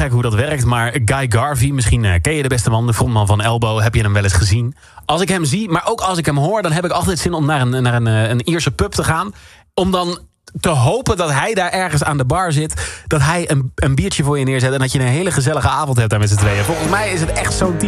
begrijp hoe dat werkt, maar Guy Garvey, misschien ken je de beste man, de frontman van Elbow, heb je hem wel eens gezien. Als ik hem zie, maar ook als ik hem hoor, dan heb ik altijd zin om naar een Ierse pub te gaan. Om dan te hopen dat hij daar ergens aan de bar zit, dat hij een biertje voor je neerzet en dat je een hele gezellige avond hebt daar met z'n tweeën. Volgens mij is het echt zo'n type